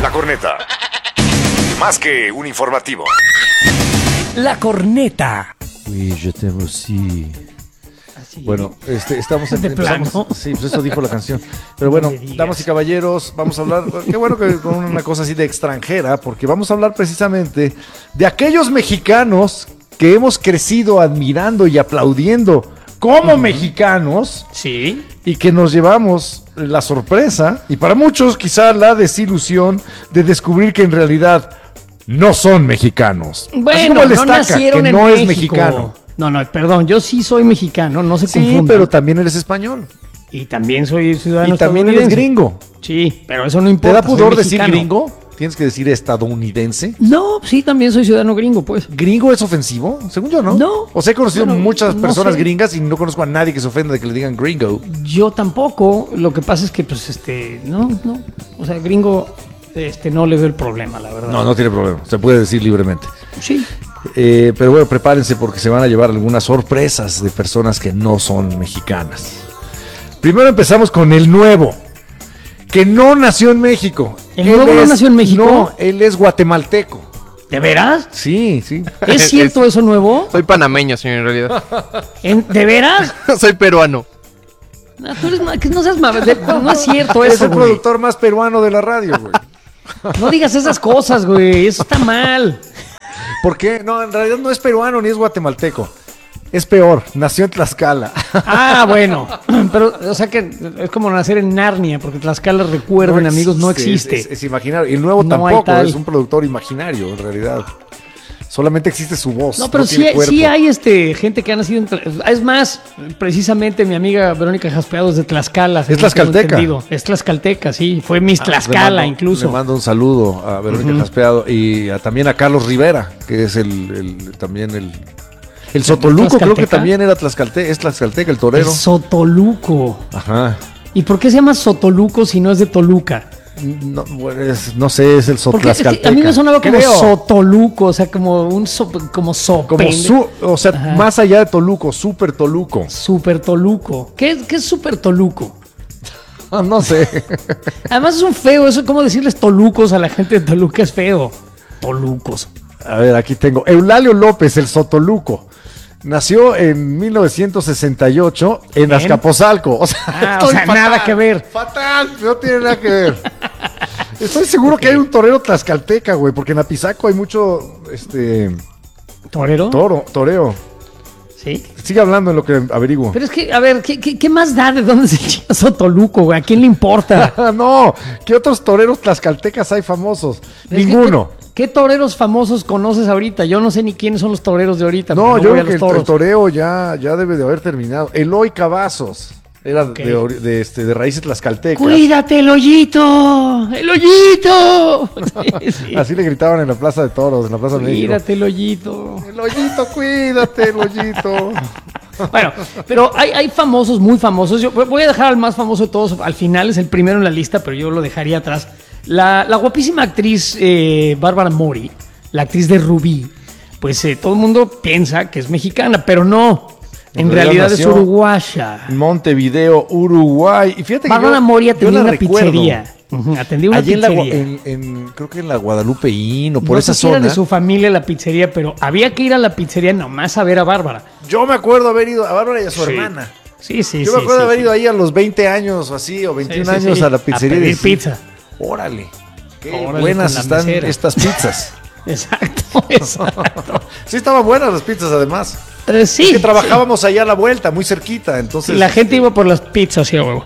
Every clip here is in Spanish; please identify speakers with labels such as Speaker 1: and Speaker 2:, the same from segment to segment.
Speaker 1: La Corneta. Más que un informativo.
Speaker 2: La Corneta.
Speaker 3: Oui, je t'aime aussi.
Speaker 2: Así.
Speaker 3: Bueno, estamos
Speaker 2: ¿De plano?
Speaker 3: Sí, pues eso dijo la canción. Pero bueno,
Speaker 2: No me digas.
Speaker 3: damas y caballeros, vamos a hablar, qué bueno que con una cosa así de extranjera, porque vamos a hablar precisamente de aquellos mexicanos que hemos crecido admirando y aplaudiendo como mexicanos
Speaker 2: Sí.
Speaker 3: y que nos llevamos la sorpresa y para muchos quizá la desilusión de descubrir que en realidad no son mexicanos. Así
Speaker 2: Bueno,
Speaker 3: como el
Speaker 2: no
Speaker 3: Estaca,
Speaker 2: nacieron
Speaker 3: que
Speaker 2: en
Speaker 3: no
Speaker 2: México.
Speaker 3: es mexicano.
Speaker 2: No, perdón, yo sí soy mexicano, no se
Speaker 3: Sí,
Speaker 2: confundan.
Speaker 3: pero también eres español.
Speaker 2: Y también soy ciudadano
Speaker 3: Y también eres
Speaker 2: estadounidense.
Speaker 3: gringo.
Speaker 2: Sí, pero eso no
Speaker 3: ¿Te
Speaker 2: importa.
Speaker 3: da pudor
Speaker 2: soy
Speaker 3: decir
Speaker 2: mexicano.
Speaker 3: gringo? Tienes que decir estadounidense.
Speaker 2: No, sí, también soy ciudadano gringo, pues.
Speaker 3: ¿Gringo es ofensivo? Según yo, ¿no?
Speaker 2: No.
Speaker 3: O sea, he conocido
Speaker 2: Bueno,
Speaker 3: muchas
Speaker 2: no
Speaker 3: personas
Speaker 2: sé.
Speaker 3: gringas y no conozco a nadie que se ofenda de que le digan gringo.
Speaker 2: Yo tampoco. Lo que pasa es que, pues, no. O sea, gringo, no le veo el problema, la verdad.
Speaker 3: No tiene problema. Se puede decir libremente.
Speaker 2: Sí.
Speaker 3: Pero bueno, prepárense porque se van a llevar algunas sorpresas de personas que no son mexicanas. Primero empezamos con el nuevo, que no nació en México.
Speaker 2: ¿El nuevo no nació en México?
Speaker 3: No, él es guatemalteco.
Speaker 2: ¿De veras?
Speaker 3: Sí.
Speaker 2: ¿Es cierto eso nuevo?
Speaker 4: Soy panameño, señor, en realidad.
Speaker 2: ¿De veras?
Speaker 4: Soy peruano.
Speaker 2: No, tú eres que no seas no es cierto
Speaker 3: Es
Speaker 2: eso,
Speaker 3: el
Speaker 2: güey.
Speaker 3: productor más peruano de la radio, güey.
Speaker 2: No digas esas cosas, güey. Eso está mal.
Speaker 3: ¿Por qué? No, en realidad no es peruano ni es guatemalteco. Es peor, nació en Tlaxcala.
Speaker 2: Ah, bueno. Pero, o sea que es como nacer en Narnia, porque Tlaxcala, recuerden, amigos, no existe.
Speaker 3: Es imaginario. Y el nuevo
Speaker 2: No hay
Speaker 3: tampoco,
Speaker 2: tal.
Speaker 3: es un productor imaginario, en realidad. Solamente existe su voz.
Speaker 2: No, pero
Speaker 3: tiene cuerpo.
Speaker 2: sí hay gente que ha nacido en Es más, precisamente mi amiga Verónica Jaspeado es de Tlaxcala. según
Speaker 3: tlaxcalteca.
Speaker 2: tengo entendido. Es tlaxcalteca, sí. Fue Miss Tlaxcala, incluso.
Speaker 3: Le mando un saludo a Verónica Jaspeado y también a Carlos Rivera, que es también el Sotoluco, creo que
Speaker 2: ¿Tlaxcalteca?
Speaker 3: también era tlaxcalteca, es tlaxcalteca, el
Speaker 2: El
Speaker 3: torero.
Speaker 2: Sotoluco.
Speaker 3: Ajá.
Speaker 2: ¿Y por qué se llama Sotoluco si no es de Toluca?
Speaker 3: No, bueno, no sé, es el
Speaker 2: Porque es que
Speaker 3: Sotlaxcalteca.
Speaker 2: a mí me sonaba como
Speaker 3: Creo.
Speaker 2: Sotoluco, o sea, como como
Speaker 3: O sea,
Speaker 2: Ajá.
Speaker 3: más allá de Toluco, Super Toluco.
Speaker 2: Super Toluco. ¿Qué es Super Toluco?
Speaker 3: No sé.
Speaker 2: Además es un feo, eso como decirles tolucos a la gente de Toluca es feo. Tolucos.
Speaker 3: A ver, aquí tengo. Eulalio López, el Sotoluco. Nació en 1968 en
Speaker 2: Bien.
Speaker 3: Azcapotzalco. O sea,
Speaker 2: O sea, nada que ver.
Speaker 3: Fatal, no tiene nada que ver. Estoy seguro que hay un torero tlaxcalteca, güey, porque en Apizaco hay mucho
Speaker 2: ¿Torero?
Speaker 3: toreo.
Speaker 2: Sí.
Speaker 3: Sigue hablando en lo que averiguo.
Speaker 2: Pero es que, a ver, ¿qué más da de dónde se llama Sotoluco, güey? ¿A quién le importa?
Speaker 3: No, ¿qué otros toreros tlaxcaltecas hay famosos?
Speaker 2: Es que,
Speaker 3: Ninguno.
Speaker 2: ¿Qué toreros famosos conoces ahorita? Yo no sé ni quiénes son los toreros de ahorita.
Speaker 3: No,
Speaker 2: porque
Speaker 3: yo
Speaker 2: voy a
Speaker 3: creo que
Speaker 2: los
Speaker 3: el
Speaker 2: toros.
Speaker 3: toreo ya debe de haber terminado. Eloy Cavazos era
Speaker 2: Ok.
Speaker 3: de raíces tlaxcaltecas.
Speaker 2: ¡Cuídate, el hoyito! ¡El hoyito! Sí, sí.
Speaker 3: Así le gritaban en la Plaza de Toros, en la Plaza de México.
Speaker 2: Cuídate, el hoyito.
Speaker 3: El hoyito, cuídate, el hoyito.
Speaker 2: Bueno, pero hay famosos, muy famosos. Yo voy a dejar al más famoso de todos. Al final es el primero en la lista, pero yo lo dejaría atrás. La guapísima actriz Bárbara Mori, la actriz de Rubí, pues todo el mundo piensa que es mexicana, pero no. En realidad es
Speaker 3: nació
Speaker 2: uruguaya.
Speaker 3: en Montevideo, Uruguay. Y fíjate que
Speaker 2: Bárbara Mori
Speaker 3: yo
Speaker 2: atendía
Speaker 3: la
Speaker 2: una
Speaker 3: recuerdo.
Speaker 2: pizzería. Ujú, atendía una
Speaker 3: Allí
Speaker 2: pizzería.
Speaker 3: creo que en la Guadalupeín o por
Speaker 2: No
Speaker 3: esa
Speaker 2: sé si era
Speaker 3: zona.
Speaker 2: de su familia la pizzería, pero había que ir a la pizzería nomás a ver a Bárbara.
Speaker 3: Yo me acuerdo haber ido a Bárbara y a su
Speaker 2: Sí.
Speaker 3: hermana.
Speaker 2: Sí, sí,
Speaker 3: Yo
Speaker 2: sí.
Speaker 3: me acuerdo
Speaker 2: sí,
Speaker 3: haber
Speaker 2: sí.
Speaker 3: ido ahí a los 20 años o así, o 21
Speaker 2: Sí, sí,
Speaker 3: años
Speaker 2: sí.
Speaker 3: a la pizzería.
Speaker 2: A
Speaker 3: y
Speaker 2: pedir
Speaker 3: decir,
Speaker 2: pizza.
Speaker 3: Órale, qué
Speaker 2: Órale,
Speaker 3: buenas
Speaker 2: con la
Speaker 3: están
Speaker 2: mesera.
Speaker 3: estas pizzas.
Speaker 2: Exacto, exacto.
Speaker 3: Sí, estaban buenas las pizzas además.
Speaker 2: Sí.
Speaker 3: Es que trabajábamos allá a la vuelta, muy cerquita, entonces...
Speaker 2: La gente iba por las pizzas, sí, a huevo.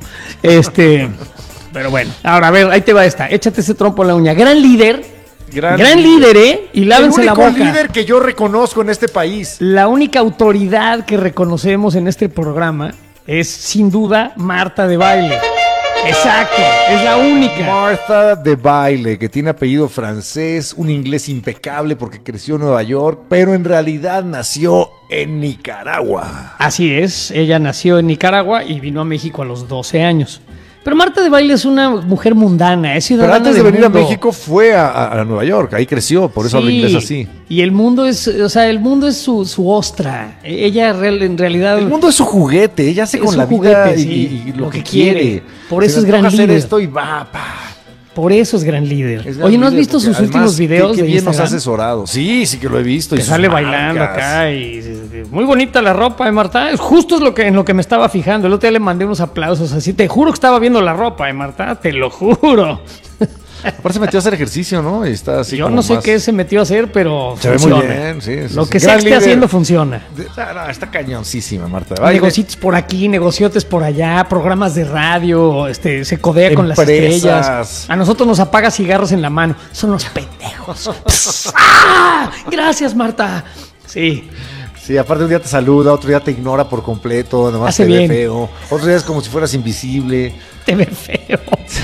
Speaker 2: Pero bueno. Ahora, a ver, ahí te va esta. Échate ese trompo en la uña. Gran líder. Gran líder, ¿eh? Y lávense la
Speaker 3: el
Speaker 2: boca.
Speaker 3: único líder que yo reconozco en este país.
Speaker 2: La única autoridad que reconocemos en este programa es, sin duda, Marta de Baile. Exacto, es la única.
Speaker 3: Martha de Baile, que tiene apellido francés, un inglés impecable porque creció en Nueva York, pero en realidad nació en Nicaragua.
Speaker 2: Así es, ella nació en Nicaragua y vino a México a los 12 años. Pero Marta de Baile es una mujer mundana, es ciudadana
Speaker 3: Pero antes de
Speaker 2: del
Speaker 3: venir
Speaker 2: mundo.
Speaker 3: a México fue a Nueva York, ahí creció, por eso habla
Speaker 2: Sí,
Speaker 3: inglés así.
Speaker 2: Y el mundo es, o sea, el mundo es su ostra. Ella en realidad...
Speaker 3: El mundo es su juguete, ella hace
Speaker 2: Es
Speaker 3: con
Speaker 2: su
Speaker 3: la vida
Speaker 2: juguete,
Speaker 3: y,
Speaker 2: sí,
Speaker 3: y lo
Speaker 2: lo
Speaker 3: que
Speaker 2: que quiere.
Speaker 3: quiere.
Speaker 2: Por eso
Speaker 3: Se
Speaker 2: es
Speaker 3: le
Speaker 2: gran
Speaker 3: antoja hacer
Speaker 2: líder.
Speaker 3: esto y va, pa.
Speaker 2: Por eso es gran líder.
Speaker 3: Es gran
Speaker 2: Oye, ¿no has
Speaker 3: líder,
Speaker 2: visto
Speaker 3: porque
Speaker 2: sus
Speaker 3: además,
Speaker 2: últimos videos
Speaker 3: qué
Speaker 2: de
Speaker 3: bien nos ha
Speaker 2: Instagram?
Speaker 3: asesorado. Sí, sí que lo he visto. y
Speaker 2: Que
Speaker 3: sus
Speaker 2: sale bailando
Speaker 3: marcas.
Speaker 2: acá y muy bonita la ropa de Marta. Justo es en lo que me estaba fijando. El otro día le mandé unos aplausos así. Te juro que estaba viendo la ropa de Marta, te lo juro.
Speaker 3: Aparte se metió a hacer ejercicio, ¿no? Y está así
Speaker 2: Yo
Speaker 3: como
Speaker 2: no sé
Speaker 3: más-
Speaker 2: qué se metió a hacer, pero
Speaker 3: Se ve
Speaker 2: funciona.
Speaker 3: muy bien, sí.
Speaker 2: Lo que
Speaker 3: Gran
Speaker 2: sea que esté
Speaker 3: líder.
Speaker 2: haciendo funciona.
Speaker 3: No, está cañoncísima, Marta. Baile.
Speaker 2: Negocios por aquí, negociotes por allá, programas de radio, se codea con las
Speaker 3: Empresas.
Speaker 2: estrellas. A nosotros nos apaga cigarros en la mano. Son los pendejos. ¡Ah! Gracias, Marta. Sí.
Speaker 3: Sí, aparte un día te saluda, otro día te ignora por completo, nomás
Speaker 2: Hace
Speaker 3: te ve
Speaker 2: bien.
Speaker 3: feo. Otro día es como si fueras invisible.
Speaker 2: Te ve feo.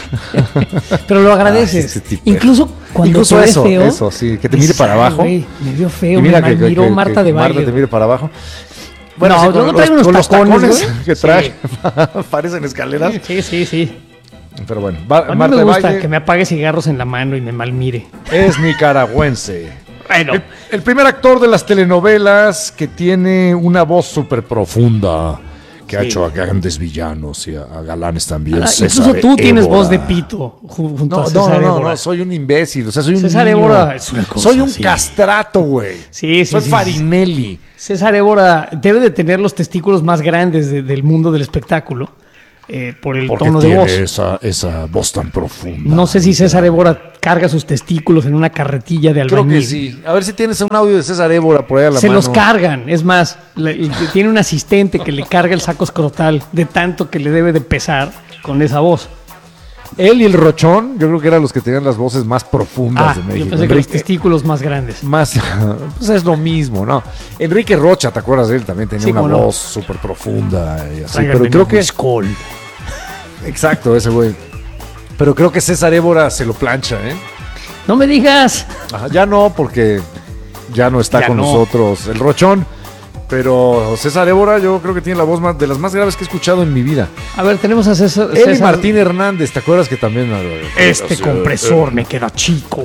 Speaker 2: Pero lo agradeces.
Speaker 3: Ah, sí, ese tipo.
Speaker 2: Incluso cuando
Speaker 3: Incluso
Speaker 2: te ve
Speaker 3: eso,
Speaker 2: feo.
Speaker 3: eso, sí, que te mire para
Speaker 2: Ay,
Speaker 3: abajo.
Speaker 2: güey, me vio feo,
Speaker 3: Y mira
Speaker 2: me miró
Speaker 3: que
Speaker 2: Marta de baile.
Speaker 3: Marta te mire para abajo.
Speaker 2: No,
Speaker 3: sí,
Speaker 2: yo
Speaker 3: con
Speaker 2: no traigo unos
Speaker 3: con los
Speaker 2: tacones, güey.
Speaker 3: que
Speaker 2: Sí.
Speaker 3: trae. Parecen escaleras.
Speaker 2: Sí.
Speaker 3: Pero bueno,
Speaker 2: A mí
Speaker 3: Marta
Speaker 2: me
Speaker 3: de
Speaker 2: gusta
Speaker 3: baile
Speaker 2: que me apague cigarros en la mano y me malmire.
Speaker 3: es nicaragüense.
Speaker 2: Bueno,
Speaker 3: El primer actor de las telenovelas que tiene una voz súper profunda, que ha hecho a grandes villanos y a galanes también.
Speaker 2: incluso tú tienes voz de pito junto a César Évora.
Speaker 3: No, soy un imbécil, o sea, soy un
Speaker 2: César
Speaker 3: niño.
Speaker 2: Évora es una cosa
Speaker 3: Soy un
Speaker 2: así.
Speaker 3: castrato, güey.
Speaker 2: Sí,
Speaker 3: Soy
Speaker 2: sí.
Speaker 3: Farinelli.
Speaker 2: César Évora debe de tener los testículos más grandes del mundo del espectáculo por el
Speaker 3: Porque
Speaker 2: tono de
Speaker 3: tiene
Speaker 2: voz.
Speaker 3: esa voz tan profunda.
Speaker 2: No sé si César Évora carga sus testículos en una carretilla de
Speaker 3: Creo
Speaker 2: albañil.
Speaker 3: que sí. A ver si tienes un audio de César Évora por ahí a la
Speaker 2: Se
Speaker 3: mano.
Speaker 2: los cargan, es más, tiene un asistente que le carga el saco escrotal de tanto que le debe de pesar con esa voz.
Speaker 3: Él y el Rochón, yo creo que eran los que tenían las voces más profundas de
Speaker 2: Yo
Speaker 3: México.
Speaker 2: pensé que los testículos más grandes.
Speaker 3: Más, pues es lo mismo, ¿no? Enrique Rocha, ¿te acuerdas de él? También tenía
Speaker 2: Sí,
Speaker 3: una
Speaker 2: cómo no.
Speaker 3: voz súper profunda y así.
Speaker 2: Tráiganme
Speaker 3: Pero creo
Speaker 2: un
Speaker 3: que.
Speaker 2: Skol.
Speaker 3: Exacto, ese güey. Pero creo que César Évora se lo plancha, ¿eh?
Speaker 2: No me digas.
Speaker 3: Ajá, ya no, porque ya no está
Speaker 2: Ya
Speaker 3: con
Speaker 2: no.
Speaker 3: nosotros el Rochón. Pero César Évora, yo creo que tiene la voz de las más graves que he escuchado en mi vida.
Speaker 2: A ver, tenemos a César.
Speaker 3: Él y
Speaker 2: César-
Speaker 3: Martín Hernández, ¿te acuerdas que también?
Speaker 2: Este compresor me queda chico.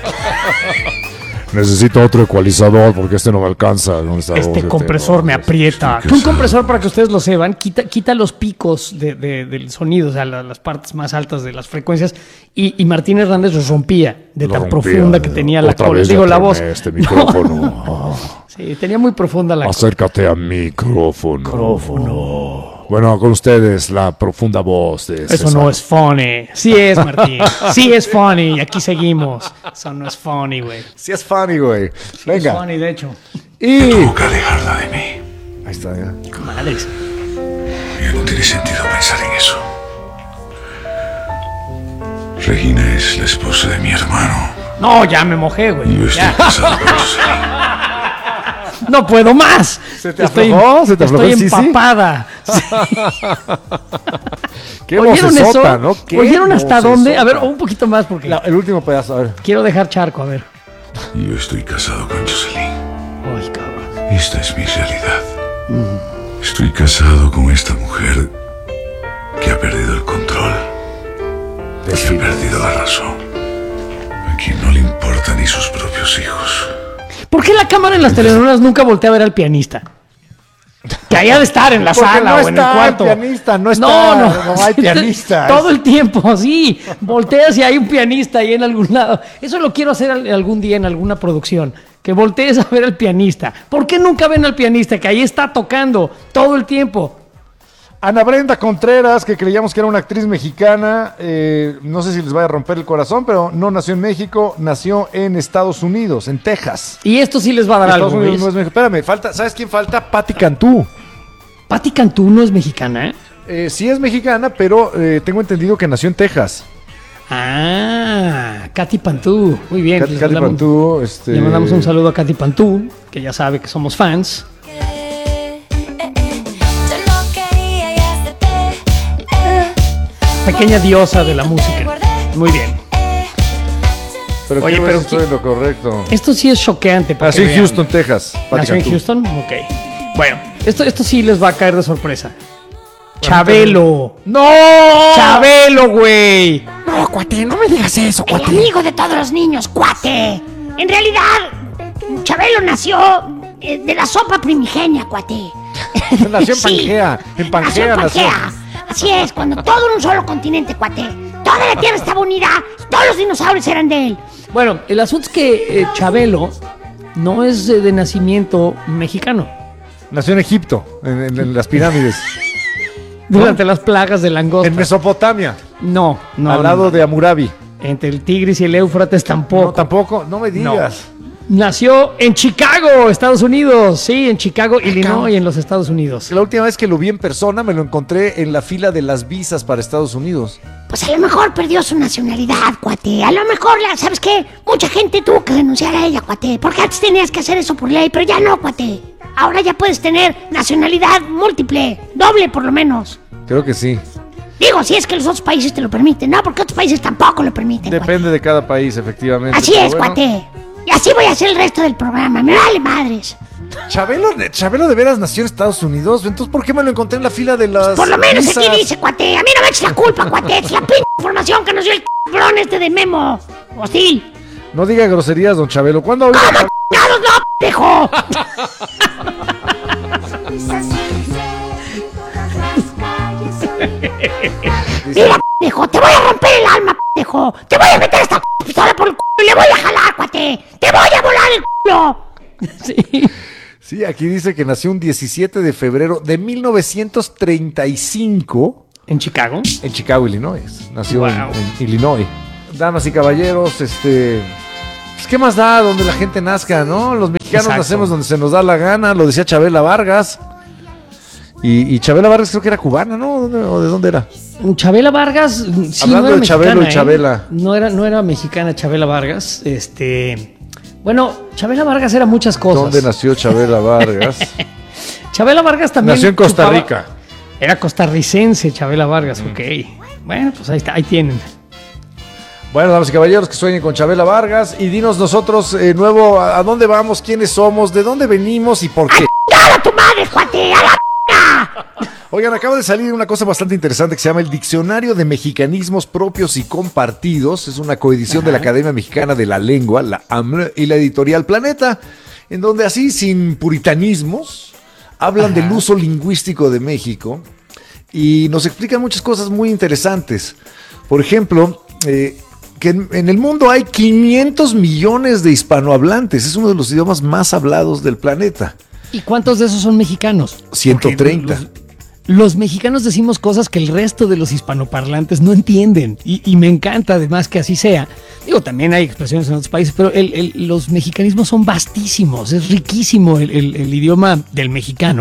Speaker 3: Necesito otro ecualizador porque este no me alcanza. ¿Dónde está?
Speaker 2: Este compresor me aprieta. Que un compresor, para que ustedes lo sepan, quita los picos del sonido, o sea, las partes más altas de las frecuencias. Y Martín Hernández los rompía de tan profunda que tenía la cola. Digo, la voz.
Speaker 3: Este micrófono.
Speaker 2: Sí, tenía muy profunda la
Speaker 3: Acércate a micrófono. Bueno, con ustedes la profunda voz de
Speaker 2: Eso
Speaker 3: César.
Speaker 2: no es funny. Sí es, Martín. Sí es funny. Y aquí seguimos. Eso no es funny, güey.
Speaker 3: Sí es funny, güey.
Speaker 2: Es
Speaker 3: Venga.
Speaker 2: funny, de hecho.
Speaker 3: Y...
Speaker 5: Tengo que alejarla de mí.
Speaker 3: Ahí está, ya.
Speaker 2: Madres.
Speaker 5: Ya no tiene sentido pensar en eso. Regina es la esposa de mi hermano.
Speaker 2: No, ya me mojé, güey.
Speaker 5: Yo estoy
Speaker 2: Ya.
Speaker 5: casado con Jocelyn.
Speaker 2: No puedo más.
Speaker 3: ¿Se te aflojó? ¿Se te aflojó
Speaker 2: Estoy
Speaker 3: el sisi?
Speaker 2: empapada.
Speaker 3: Qué
Speaker 2: ¿Oyeron
Speaker 3: vocesota,
Speaker 2: eso?
Speaker 3: ¿no? Qué
Speaker 2: ¿Oyeron hasta
Speaker 3: vocesota.
Speaker 2: dónde? A ver, un poquito más porque
Speaker 3: El último pedazo, a ver.
Speaker 2: quiero dejar charco, a ver.
Speaker 5: Yo estoy casado con Jocelyn.
Speaker 2: Ay, cabrón.
Speaker 5: Esta es mi realidad. Estoy casado con esta mujer que ha perdido el control. Que ha perdido la razón. A quien no le importa ni sus propios hijos.
Speaker 2: ¿Por qué la cámara en las telenovelas nunca voltea a ver al pianista? Que haya de estar en la
Speaker 3: Porque
Speaker 2: sala
Speaker 3: no
Speaker 2: o en el
Speaker 3: está el
Speaker 2: cuarto.
Speaker 3: pianista, no está, no hay pianistas.
Speaker 2: Todo el tiempo, sí. Volteas y hay un pianista ahí en algún lado. Eso lo quiero hacer algún día en alguna producción. Que voltees a ver al pianista. ¿Por qué nunca ven al pianista? Que ahí está tocando todo el tiempo.
Speaker 3: Ana Brenda Contreras, que creíamos que era una actriz mexicana, no sé si les vaya a romper el corazón, pero no nació en México, nació en Estados Unidos, en Texas.
Speaker 2: Y esto sí les va a dar
Speaker 3: Estados
Speaker 2: algo.
Speaker 3: Unidos
Speaker 2: ¿ves?
Speaker 3: no es México. Espérame, falta, ¿sabes quién falta? Patti Cantú.
Speaker 2: Patti Cantú no es mexicana, ¿eh?
Speaker 3: Sí es mexicana, pero tengo entendido que nació en Texas.
Speaker 2: Ah, Katy Pantú. Muy bien.
Speaker 3: Katy
Speaker 2: Les mandamos-
Speaker 3: Cantú,
Speaker 2: Le mandamos un saludo a Katy Pantú, que ya sabe que somos fans. Pequeña diosa de la música. Muy bien.
Speaker 3: Pero
Speaker 2: Oye,
Speaker 3: quiero ver
Speaker 2: pero
Speaker 3: si estoy en lo correcto.
Speaker 2: Esto sí es choqueante. para
Speaker 3: Nació
Speaker 2: que
Speaker 3: en
Speaker 2: vean.
Speaker 3: Houston, Texas. Patti
Speaker 2: ¿Nació en
Speaker 3: Cantú.
Speaker 2: Houston? Ok. Bueno, esto sí les va a caer de sorpresa. Chabelo.
Speaker 3: ¡No!
Speaker 2: Chabelo, güey.
Speaker 6: No, cuate, no me digas eso, cuate. El amigo de todos los niños, cuate. En realidad, Chabelo nació de la sopa primigenia, cuate.
Speaker 3: Nació en
Speaker 6: Sí,
Speaker 3: Pangea. En Pangea
Speaker 6: nació en
Speaker 3: nació.
Speaker 6: Pangea. Así es, cuando todo en un solo continente, cuate. Toda la tierra estaba unida, todo los dinosaurios eran de él.
Speaker 2: Bueno, el asunto es que Chabelo no es de nacimiento mexicano.
Speaker 3: Nació en Egipto, en las pirámides.
Speaker 2: Durante las plagas de langosta.
Speaker 3: En Mesopotamia,
Speaker 2: No,
Speaker 3: al lado de Hammurabi.
Speaker 2: Entre el Tigris y el Éufrates tampoco.
Speaker 3: No, tampoco, no me digas.
Speaker 2: Nació en Chicago, Estados Unidos. Sí, en Chicago, Illinois, en los Estados Unidos.
Speaker 3: La última vez que lo vi en persona me lo encontré en la fila de las visas para Estados Unidos.
Speaker 6: Pues a lo mejor perdió su nacionalidad, cuate. A lo mejor, ¿sabes qué? Mucha gente tuvo que renunciar a ella, cuate. Porque antes tenías que hacer eso por ley, pero ya no, cuate. Ahora ya puedes tener nacionalidad múltiple, doble por lo menos.
Speaker 3: Creo que sí.
Speaker 6: Digo, si es que los otros países te lo permiten, ¿no? Porque otros países tampoco lo permiten, cuate.
Speaker 3: Depende de cada país, efectivamente.
Speaker 6: Así
Speaker 3: pero
Speaker 6: es,
Speaker 3: bueno.
Speaker 6: cuate. Y así voy a hacer el resto del programa. Me vale madres.
Speaker 3: Chabelo de veras nació en Estados Unidos. Entonces, ¿por qué me lo encontré en la fila de las
Speaker 6: Por lo menos
Speaker 3: visas?
Speaker 6: aquí dice, cuate. A mí no me eches la culpa, cuate. Es la p*** información que nos dio el cabrón este de Memo. Hostil.
Speaker 3: No diga groserías, don Chabelo. ¿Cuándo ha oído
Speaker 6: ¡Vamos, chingados, no, pendejo! Mira, pendejo, te voy a romper el alma, pendejo. Te voy a meter esta pistola por el culo y le voy a jalar, cuate. Te voy a volar el culo.
Speaker 2: Sí.
Speaker 3: Sí, aquí dice que nació un 17 de febrero de 1935
Speaker 2: ¿En Chicago?
Speaker 3: en Chicago, Illinois. Nació
Speaker 2: Wow.
Speaker 3: en Illinois. Damas y caballeros, pues, ¿qué más da donde la gente nazca, no? Los mexicanos
Speaker 2: Exacto.
Speaker 3: nacemos donde se nos da la gana, lo decía Chabela Vargas. Y Chabela Vargas creo que era cubana, ¿no? ¿O de dónde era?
Speaker 2: Chabela Vargas, sí,
Speaker 3: Hablando
Speaker 2: no era
Speaker 3: de Chabelo y
Speaker 2: mexicana,
Speaker 3: Chabela.
Speaker 2: No era mexicana Chabela Vargas. Bueno, Chabela Vargas era muchas cosas.
Speaker 3: ¿Dónde nació Chabela Vargas?
Speaker 2: Chabela Vargas también
Speaker 3: Nació en Costa
Speaker 2: chupaba-
Speaker 3: Rica.
Speaker 2: Era costarricense Chabela Vargas, ok. Bueno, pues ahí está, ahí tienen.
Speaker 3: Bueno, damas y caballeros, que sueñen con Chabela Vargas. Y dinos nosotros, nuevo, ¿a dónde vamos? ¿Quiénes somos? ¿De dónde venimos? ¿Y por qué?
Speaker 6: ¡Dale a tu madre, cuate! ¡A la p***!
Speaker 3: Oigan, acaba de salir una cosa bastante interesante que se llama el Diccionario de Mexicanismos Propios y Compartidos. Es una coedición de la Academia Mexicana de la Lengua, la AMLA, y la editorial Planeta, en donde así, sin puritanismos, hablan del uso lingüístico de México y nos explican muchas cosas muy interesantes. Por ejemplo, que en el mundo hay 500 millones de hispanohablantes. Es uno de los idiomas más hablados del planeta.
Speaker 2: ¿Y cuántos de esos son mexicanos?
Speaker 3: 130.
Speaker 2: Porque los mexicanos decimos cosas que el resto de los hispanoparlantes no entienden. Y me encanta además que así sea. Digo, también hay expresiones en otros países, pero los mexicanismos son vastísimos. Es riquísimo el idioma del mexicano.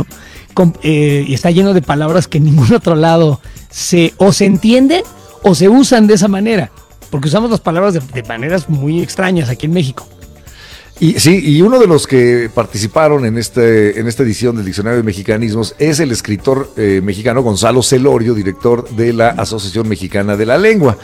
Speaker 2: Y está lleno de palabras que en ningún otro lado o se entienden o se usan de esa manera. Porque usamos las palabras de maneras muy extrañas aquí en México.
Speaker 3: Y sí, y uno de los que participaron en esta edición del Diccionario de Mexicanismos es el escritor mexicano Gonzalo Celorio, director de la Asociación Mexicana de la Lengua.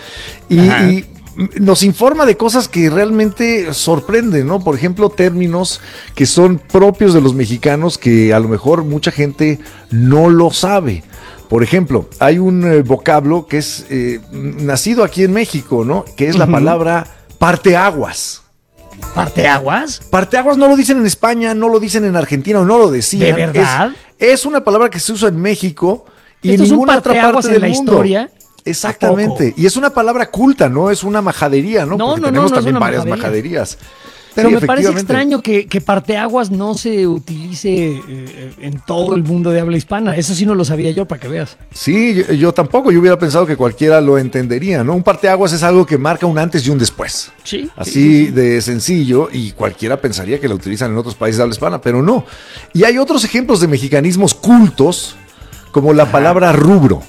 Speaker 3: Y nos informa de cosas que realmente sorprenden, ¿no? Por ejemplo, términos que son propios de los mexicanos que a lo mejor mucha gente no lo sabe. Por ejemplo, hay un vocablo que es nacido aquí en México, ¿no? Que es la palabra parteaguas.
Speaker 2: ¿Parteaguas?
Speaker 3: Parteaguas no lo dicen en España, no lo dicen en Argentina, o no lo decían.
Speaker 2: ¿De verdad?
Speaker 3: Es una palabra que se usa en México y en
Speaker 2: ¿Esto es un
Speaker 3: ninguna otra
Speaker 2: parteaguas
Speaker 3: parte
Speaker 2: en
Speaker 3: del
Speaker 2: la
Speaker 3: mundo.
Speaker 2: historia?
Speaker 3: Exactamente.
Speaker 2: ¿A poco?
Speaker 3: Y es una palabra culta, no es una majadería, ¿no?
Speaker 2: No,
Speaker 3: Porque
Speaker 2: no,
Speaker 3: tenemos
Speaker 2: no es
Speaker 3: también
Speaker 2: una
Speaker 3: varias
Speaker 2: majadería.
Speaker 3: majaderías.
Speaker 2: Pero
Speaker 3: Sí,
Speaker 2: me parece
Speaker 3: efectivamente.
Speaker 2: extraño que parteaguas no se utilice en todo el mundo de habla hispana. Eso sí no lo sabía yo, para que veas.
Speaker 3: Sí, yo tampoco, yo hubiera pensado que cualquiera lo entendería, ¿no? Un parteaguas es algo que marca un antes y un después.
Speaker 2: Sí.
Speaker 3: Así de sencillo, y cualquiera pensaría que la utilizan en otros países de habla hispana, pero no. Y hay otros ejemplos de mexicanismos cultos, como la palabra rubro.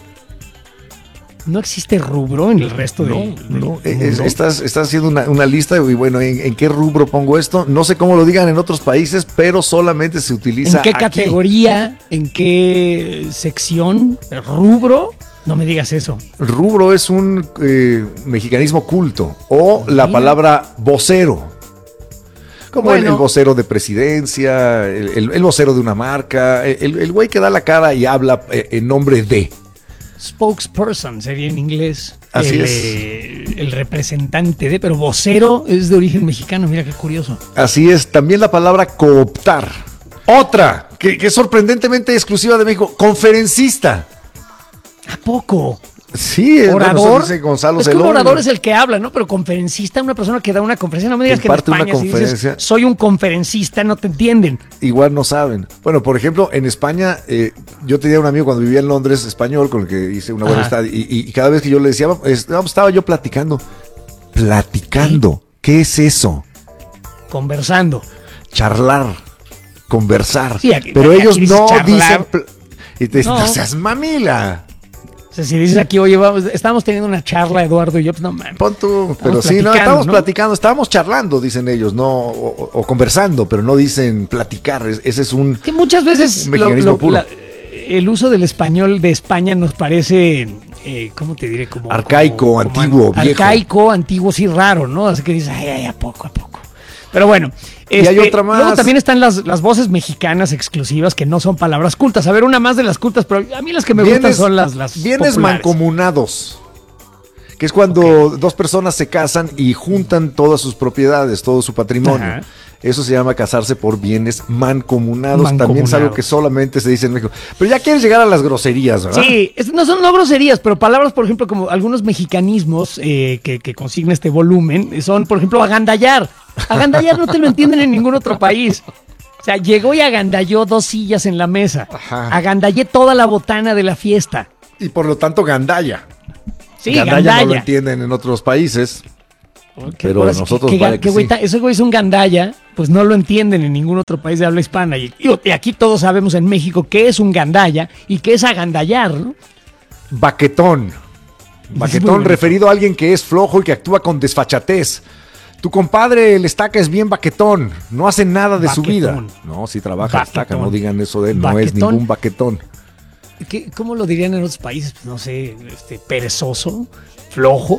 Speaker 2: No existe rubro en el resto del
Speaker 3: No,
Speaker 2: mundo.
Speaker 3: estás haciendo una lista y bueno, ¿en qué rubro pongo esto? No sé cómo lo digan en otros países, pero solamente se utiliza
Speaker 2: ¿En qué
Speaker 3: aquí.
Speaker 2: categoría? ¿En qué sección? ¿Rubro? No me digas eso.
Speaker 3: Rubro es un mexicanismo culto, o la palabra vocero. Como
Speaker 2: Bueno.
Speaker 3: el vocero de presidencia, el vocero de una marca, el güey que da la cara y habla en nombre de.
Speaker 2: Spokesperson sería en inglés.
Speaker 3: Así
Speaker 2: El representante de, pero vocero es de origen mexicano. Mira qué curioso.
Speaker 3: Así es, también la palabra cooptar. Otra, que es sorprendentemente exclusiva de México, conferencista.
Speaker 2: ¿A poco?
Speaker 3: Sí,
Speaker 2: Orador.
Speaker 3: Dice Gonzalo
Speaker 2: Es que un
Speaker 3: Celón.
Speaker 2: orador es el que habla, ¿no? Pero conferencista, una persona que da una conferencia. No me digas que en
Speaker 3: imparte una
Speaker 2: España si dices,
Speaker 3: conferencia.
Speaker 2: soy un conferencista, no te entienden.
Speaker 3: Igual no saben. Bueno, por ejemplo, en España, yo tenía un amigo cuando vivía en Londres, español, con el que hice una buena
Speaker 2: Ajá.
Speaker 3: estadía, y cada vez que yo le decía, estaba yo platicando. ¿Platicando? ¿Qué es eso?
Speaker 2: Conversando.
Speaker 3: Charlar, conversar.
Speaker 2: Sí, aquí-
Speaker 3: pero
Speaker 2: aquí
Speaker 3: ellos
Speaker 2: dices
Speaker 3: no
Speaker 2: charlar.
Speaker 3: dicen... y te dicen,
Speaker 2: No.
Speaker 3: no seas mamila.
Speaker 2: O sea, si dices aquí, oye, estamos teniendo una charla, Eduardo y yo, pues no, man.
Speaker 3: Pon tú, pero
Speaker 2: Estamos
Speaker 3: sí, no,
Speaker 2: platicando,
Speaker 3: estamos
Speaker 2: ¿no?
Speaker 3: platicando, estábamos charlando, dicen ellos, no, o conversando, pero no dicen platicar. Ese es un...
Speaker 2: Que muchas veces
Speaker 3: Mexicanismo puro.
Speaker 2: el uso del español de España nos parece, ¿cómo te diré? Como
Speaker 3: Arcaico, antiguo, viejo.
Speaker 2: Arcaico, antiguo, sí, raro, ¿no? Así que dices, ay, a poco, a poco. Pero bueno.
Speaker 3: Y hay otra más.
Speaker 2: Luego también están las voces mexicanas exclusivas que no son palabras cultas. A ver, una más de las cultas, pero a mí las que me gustan son las
Speaker 3: bienes
Speaker 2: populares.
Speaker 3: mancomunados, que es cuando dos personas se casan y juntan todas sus propiedades, todo su patrimonio.
Speaker 2: Ajá.
Speaker 3: Eso se llama casarse por bienes mancomunados. También es
Speaker 2: Mancomunados.
Speaker 3: algo que solamente se dice en México. Pero ya quieres llegar a las groserías, ¿verdad?
Speaker 2: Sí, no son groserías, pero palabras, por ejemplo, como algunos mexicanismos que consigna este volumen, son, por ejemplo, agandallar. Agandallar no te lo entienden en ningún otro país. O sea, llegó y agandalló 2 sillas en la mesa.
Speaker 3: Ajá.
Speaker 2: Agandallé toda la botana de la fiesta.
Speaker 3: Y por lo tanto, gandalla.
Speaker 2: Sí,
Speaker 3: Gandalla
Speaker 2: gandalla.
Speaker 3: no lo entienden en otros países. Pero
Speaker 2: Ahora sí,
Speaker 3: nosotros
Speaker 2: que
Speaker 3: vaya que
Speaker 2: güey,
Speaker 3: sí.
Speaker 2: ese güey es un gandalla, pues no lo entienden en ningún otro país de habla hispana. Y aquí todos sabemos en México qué es un gandalla y qué es agandallar, ¿no?
Speaker 3: Baquetón.
Speaker 2: Muy
Speaker 3: Baquetón
Speaker 2: bonito.
Speaker 3: referido a alguien que es flojo y que actúa con desfachatez. Tu compadre, el Estaca, es bien baquetón. No hace nada de su vida.
Speaker 2: Baquetón.
Speaker 3: No, sí trabaja el Estaca,
Speaker 2: Baquetón.
Speaker 3: no digan eso de él. No es
Speaker 2: Baquetón.
Speaker 3: ningún baquetón.
Speaker 2: ¿Cómo lo dirían en otros países? Pues no sé, perezoso, flojo.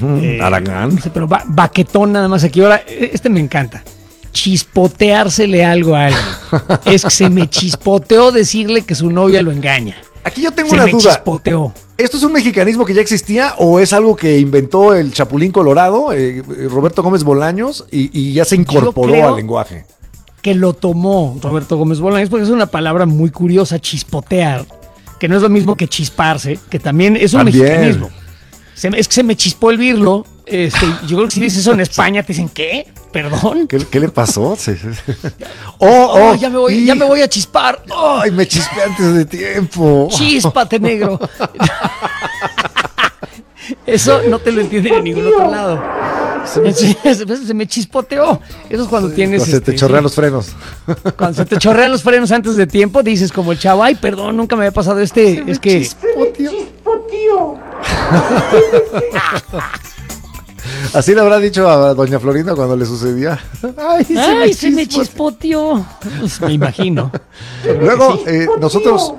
Speaker 3: Aragán.
Speaker 2: No sé, pero baquetón nada más aquí. Ahora, este me encanta. Chispoteársele algo a alguien. Es que se me chispoteó decirle que su novia lo engaña.
Speaker 3: Aquí yo tengo
Speaker 2: Se
Speaker 3: una
Speaker 2: me
Speaker 3: duda.
Speaker 2: chispoteó.
Speaker 3: ¿Esto es un mexicanismo que ya existía o es algo que inventó el Chapulín Colorado, Roberto Gómez Bolaños, y ya se incorporó
Speaker 2: creo-
Speaker 3: al lenguaje?
Speaker 2: Que lo tomó Roberto Gómez Bolaños, porque es una palabra muy curiosa, chispotear, que no es lo mismo que chisparse, que también es un
Speaker 3: También.
Speaker 2: mexicanismo. Es que se me chispó el birlo. Yo creo que si dices eso en España, te dicen, ¿qué? ¿Perdón?
Speaker 3: ¿Qué le pasó?
Speaker 2: Oh, ya me voy a chispar. Oh,
Speaker 3: Ay, me chispé antes de tiempo.
Speaker 2: chíspate, negro. Eso no te lo entienden en ningún otro lado. Se me chispoteó. Eso es cuando tienes.
Speaker 3: Se te chorrean los frenos.
Speaker 2: Cuando se te chorrean los frenos antes de tiempo, dices como el chavo, ay, perdón, nunca me había pasado es que.
Speaker 3: Así le habrá dicho a doña Florinda cuando le sucedía.
Speaker 2: Ay, se me chispoteó. Pues, me imagino.
Speaker 3: Luego, nosotros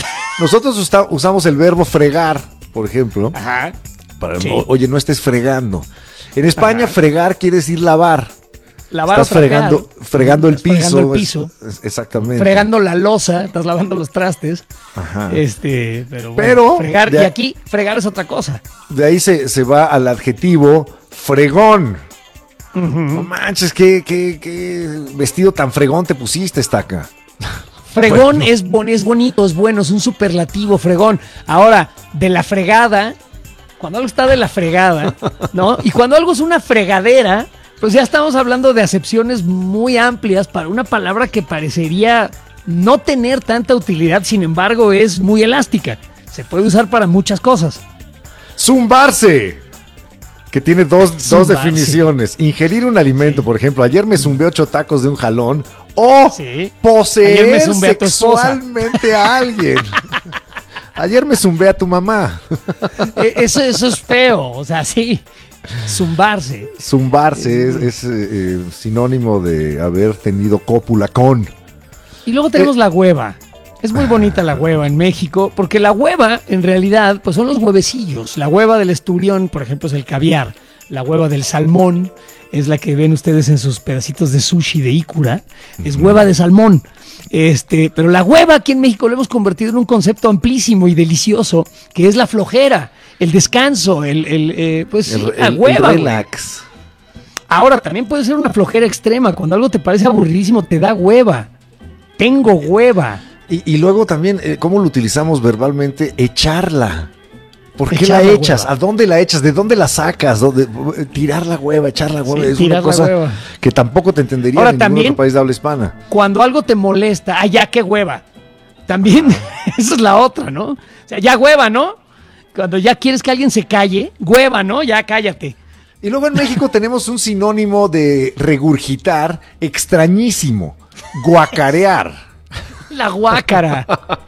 Speaker 3: usamos el verbo fregar, por ejemplo.
Speaker 2: Ajá.
Speaker 3: Para,
Speaker 2: Sí.
Speaker 3: Oye, no estés fregando. En España, fregar quiere decir lavar.
Speaker 2: Lavar o
Speaker 3: Estás fregando el
Speaker 2: Estás fregando
Speaker 3: piso.
Speaker 2: el piso.
Speaker 3: Exactamente.
Speaker 2: Fregando la loza, estás lavando los trastes.
Speaker 3: Ajá.
Speaker 2: Pero,
Speaker 3: Pero,
Speaker 2: fregar,
Speaker 3: de-
Speaker 2: y aquí fregar es otra cosa.
Speaker 3: De ahí se va al adjetivo fregón. No manches, qué vestido tan fregón te pusiste, Estaca.
Speaker 2: Fregón es bonito, es bueno, es un superlativo, fregón. Ahora, de la fregada, cuando algo está de la fregada, ¿no? Y cuando algo es una fregadera, pues ya estamos hablando de acepciones muy amplias para una palabra que parecería no tener tanta utilidad, sin embargo, es muy elástica. Se puede usar para muchas cosas.
Speaker 3: Zumbarse. Que tiene dos
Speaker 2: Zumbarse.
Speaker 3: definiciones. Ingerir un alimento, por ejemplo. Ayer me zumbé 8 tacos de un jalón. O
Speaker 2: Sí. Ayer
Speaker 3: poseer
Speaker 2: me zumbé a tu esposa.
Speaker 3: sexualmente a alguien. Ayer me zumbé a tu mamá.
Speaker 2: Eso es feo, o sea, sí. Zumbarse.
Speaker 3: Zumbarse es sinónimo de haber tenido cópula con.
Speaker 2: Y luego tenemos la hueva. Es muy bonita la hueva en México, porque la hueva, en realidad, pues son los huevecillos. La hueva del esturión, por ejemplo, es el caviar. La hueva del salmón es la que ven ustedes en sus pedacitos de sushi de Ikura. Es hueva de salmón. Pero la hueva aquí en México lo hemos convertido en un concepto amplísimo y delicioso, que es la flojera, el descanso, pues sí, la hueva.
Speaker 3: el
Speaker 2: güey.
Speaker 3: relax.
Speaker 2: Ahora, también puede ser una flojera extrema. Cuando algo te parece aburridísimo, te da hueva. Tengo hueva.
Speaker 3: Y luego también, ¿cómo lo utilizamos verbalmente? Echarla. ¿Por qué
Speaker 2: Echar
Speaker 3: la
Speaker 2: la
Speaker 3: echas?
Speaker 2: hueva.
Speaker 3: ¿A dónde la echas? ¿De dónde la sacas? Tirar la hueva, echar la hueva,
Speaker 2: Sí,
Speaker 3: es
Speaker 2: tirar
Speaker 3: una
Speaker 2: la
Speaker 3: cosa
Speaker 2: hueva.
Speaker 3: que tampoco te entendería
Speaker 2: Ahora,
Speaker 3: en ningún
Speaker 2: también-
Speaker 3: otro país de habla hispana.
Speaker 2: Cuando algo te molesta, ya qué hueva. También, esa es la otra, ¿no? O sea, ya hueva, ¿no? Cuando ya quieres que alguien se calle, hueva, ¿no? Ya cállate.
Speaker 3: Y luego en México tenemos un sinónimo de regurgitar extrañísimo, guacarear.
Speaker 2: La guácara.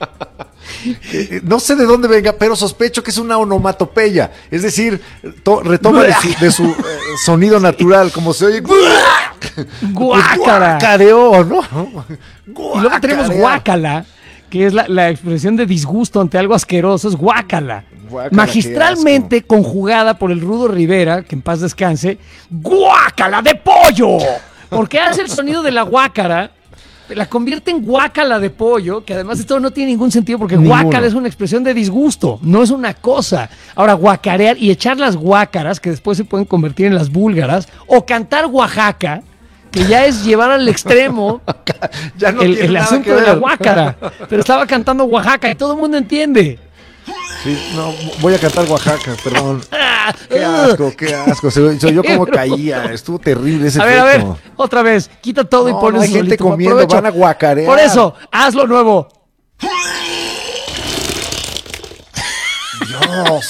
Speaker 3: No sé de dónde venga, pero sospecho que es una onomatopeya. Es decir, retoma de su sonido natural, como se oye.
Speaker 2: Guácara.
Speaker 3: Guacareó, ¿no?
Speaker 2: Y luego tenemos guácala, que es la expresión de disgusto ante algo asqueroso, es guácala.
Speaker 3: Guácala,
Speaker 2: Magistralmente conjugada por el Rudo Rivera, que en paz descanse, guácala de pollo. Porque hace el sonido de la guácara, la convierte en guácala de pollo, que además esto no tiene ningún sentido porque
Speaker 3: Ninguno.
Speaker 2: guácala es una expresión de disgusto, no es una cosa. Ahora, guacarear y echar las guácaras, que después se pueden convertir en las búlgaras, o cantar Oaxaca, que ya es llevar al extremo
Speaker 3: Ya no
Speaker 2: el
Speaker 3: tiene nada
Speaker 2: asunto
Speaker 3: que
Speaker 2: de la
Speaker 3: ver.
Speaker 2: guácara. Pero estaba cantando Oaxaca y todo el mundo entiende.
Speaker 3: Sí, no, voy a cantar Oaxaca, perdón.
Speaker 2: Ah,
Speaker 3: Qué asco, qué asco. Se oyó como caía. Estuvo terrible ese
Speaker 2: A ver,
Speaker 3: efecto.
Speaker 2: otra vez, quita todo y
Speaker 3: No,
Speaker 2: pones
Speaker 3: no hay
Speaker 2: eso
Speaker 3: gente
Speaker 2: solito.
Speaker 3: comiendo,
Speaker 2: Aprovecho.
Speaker 3: van a guacarear.
Speaker 2: Por eso, hazlo nuevo.
Speaker 3: Dios.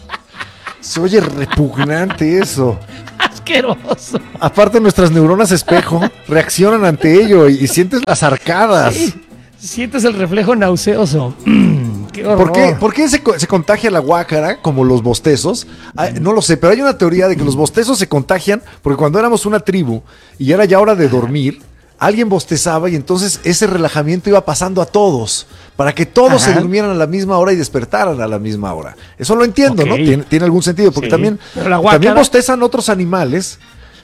Speaker 3: Se oye repugnante eso.
Speaker 2: Asqueroso.
Speaker 3: Aparte, nuestras neuronas espejo reaccionan ante ello y sientes las arcadas.
Speaker 2: Sientes el reflejo nauseoso. Qué horror.
Speaker 3: ¿Por qué se contagia la guácara como los bostezos? No lo sé, pero hay una teoría de que los bostezos se contagian porque cuando éramos una tribu y era ya hora de dormir, alguien bostezaba y entonces ese relajamiento iba pasando a todos para que todos
Speaker 2: Ajá.
Speaker 3: se durmieran a la misma hora y despertaran a la misma hora. Eso lo entiendo,
Speaker 2: Ok.
Speaker 3: ¿no? Tiene algún sentido porque
Speaker 2: Sí,
Speaker 3: también
Speaker 2: pero la guácara-
Speaker 3: bostezan otros animales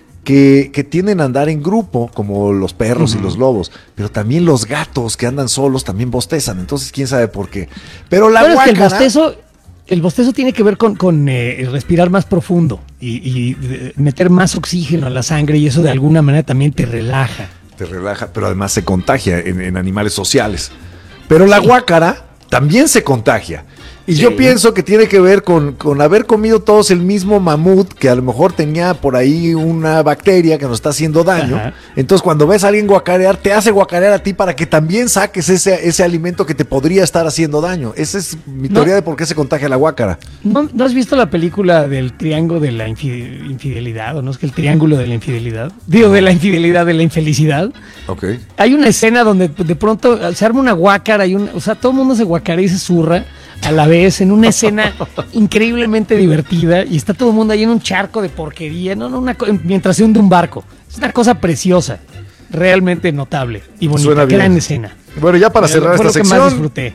Speaker 3: que tienden a andar en grupo, como los perros y los lobos, pero también los gatos que andan solos también bostezan, entonces quién sabe por qué. Pero la
Speaker 2: Bueno, es que
Speaker 3: guácara...
Speaker 2: el bostezo tiene que ver con respirar más profundo y meter más oxígeno a la sangre y eso de alguna manera también te relaja.
Speaker 3: te relaja, pero además se contagia en animales sociales. Pero la guácara también se contagia. Y yo pienso que tiene que ver con haber comido todos el mismo mamut, que a lo mejor tenía por ahí una bacteria que nos está haciendo daño.
Speaker 2: Ajá.
Speaker 3: Entonces cuando ves a alguien guacarear, te hace guacarear a ti para que también saques ese alimento que te podría estar haciendo daño. Esa es mi teoría de por qué se contagia la guácara.
Speaker 2: ¿No has visto la película del triángulo de la infidelidad? ¿O no es que el triángulo de la infidelidad? Digo, de la infidelidad, de la infelicidad.
Speaker 3: Ok.
Speaker 2: Hay una escena donde de pronto se arma una guácara y o sea, todo el mundo se guacarea y se zurra a la vez en una escena increíblemente divertida y está todo el mundo ahí en un charco de porquería, mientras se hunde un barco. Es una cosa preciosa, realmente notable y bonita.
Speaker 3: Suena bien.
Speaker 2: Gran escena.
Speaker 3: Bueno, ya para cerrar
Speaker 2: Fue
Speaker 3: esta
Speaker 2: lo que más
Speaker 3: sección,
Speaker 2: disfruté.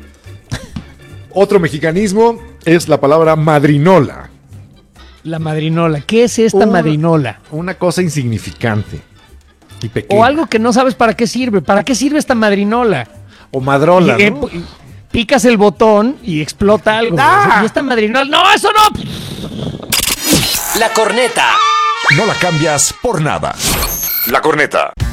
Speaker 3: otro mexicanismo es la palabra madrinola.
Speaker 2: La madrinola. ¿Qué es esta madrinola?
Speaker 3: Una cosa insignificante y pequeña.
Speaker 2: O algo que no sabes para qué sirve. ¿Para qué sirve esta madrinola?
Speaker 3: O madrola,
Speaker 2: Y,
Speaker 3: ¿no?
Speaker 2: picas el botón y explota algo.
Speaker 3: ¡Ah!
Speaker 2: Y esta madrinola. ¡No, eso no!
Speaker 1: La corneta. No la cambias por nada. La corneta.